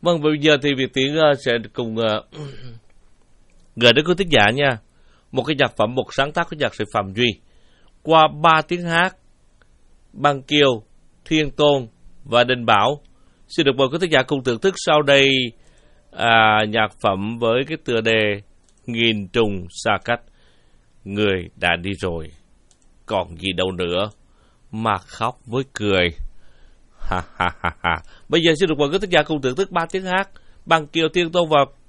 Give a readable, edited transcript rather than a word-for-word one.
Vâng, bây giờ thì Việt Tiến sẽ cùng gửi đến quý thính giả nha một cái nhạc phẩm, một sáng tác của nhạc sĩ Phạm Duy qua 3 tiếng hát Băng Kiều, Thiên Tôn và Đình Bảo. Xin được mời quý thính giả cùng thưởng thức sau đây nhạc phẩm với cái tựa đề Nghìn Trùng Xa Cách. Người đã đi rồi, còn gì đâu nữa mà khóc với cười. Ha ha ha ha. Bây giờ xin được mời quý thính giả cùng thưởng thức 3 tiếng hát Băng Kiều, Thiên Tôn và